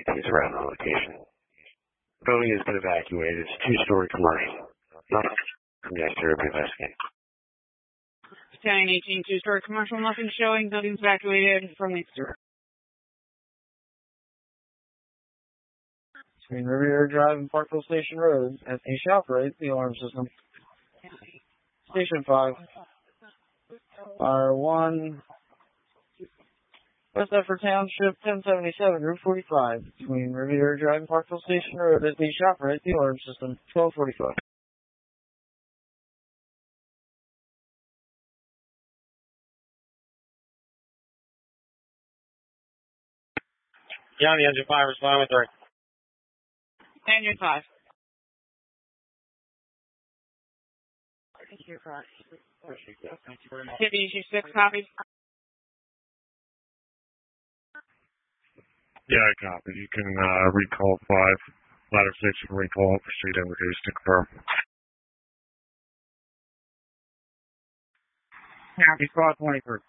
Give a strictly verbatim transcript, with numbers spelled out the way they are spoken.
He's around the location. The building has been evacuated. It's a two-story commercial. Nothing from yesterday to investigate. ten eighteen, two-story commercial, nothing showing. Building's evacuated from the exterior. Between Riviera Drive and Parkville Station Road, as they shall operate the alarm system. Station five. Fire one. West Effort Township, ten seventy-seven, Route forty-five. Between Riviera Drive and Parkville Station Road, as they shall operate the alarm system. twelve forty-five. County Engine five, respond with three. Engine five. You're right. K B G six, copy. Yeah, I copy. You can uh, recall five. Ladder six, you can recall proceed indicators to confirm. Copy, squad twenty-three.